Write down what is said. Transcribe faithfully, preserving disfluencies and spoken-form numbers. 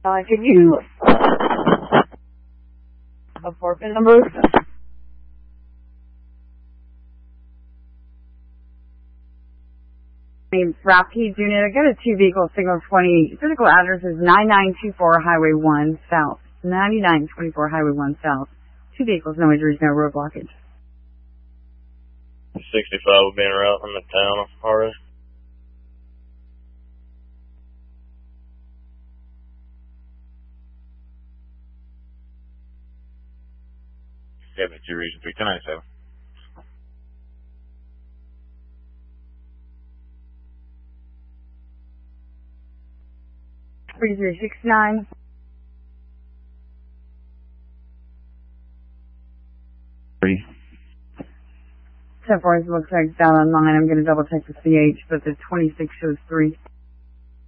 Uh, can you a forfeit number? Name's Rapid Unit. I got a two vehicle signal twenty. Physical address is nine nine two four Highway one South. ninety-nine twenty-four Highway one South. Two vehicles, no injuries, no road blockage. sixty-five will be en route from the town already. seventy-two Region three, ten ninety-seven. three three six nine. Three. ten four looks like it's down on mine. I'm going to double check the C H, but the twenty-six shows three.